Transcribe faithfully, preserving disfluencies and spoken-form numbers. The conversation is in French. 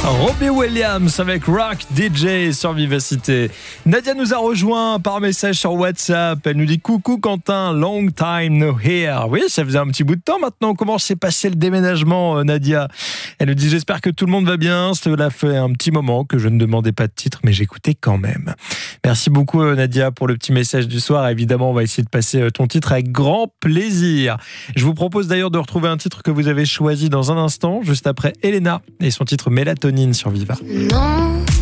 Robbie Williams avec Rock D J sur Vivacité. Nadia nous a rejoint par message sur WhatsApp. Elle nous dit coucou Quentin, long time no here. Oui, ça faisait un petit bout de temps maintenant. Comment s'est passé le déménagement, Nadia? Elle nous dit j'espère que tout le monde va bien. Cela fait un petit moment que je ne demandais pas de titre, mais j'écoutais quand même. Merci beaucoup Nadia pour le petit message du soir. Évidemment, on va essayer de passer ton titre avec grand plaisir. Je vous propose d'ailleurs de retrouver un titre que vous avez choisi dans un instant, juste après Elena et son titre Mélatonine sur Viva. Non.